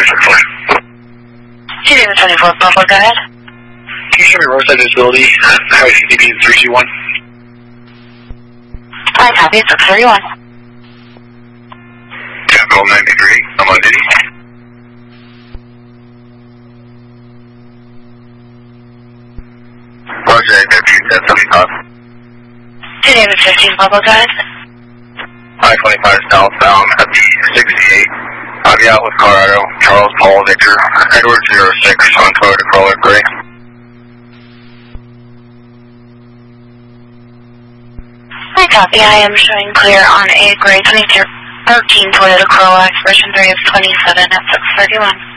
David 24, Buffalo, go ahead. Can you show me roadside visibility? Highway 50 being 321. I copy, it's 31. Capital 93, I'm on Diddy. Roger, Deputy 1075. David 15, Buffalo, go ahead. I-25 southbound at the 68. Aviat with Colorado, Charles Paul Victor, Edward 06 on Toyota Corolla Gray. I copy, I am showing clear on a gray 2013 Toyota Corolla, expression 3 of 27 at 631.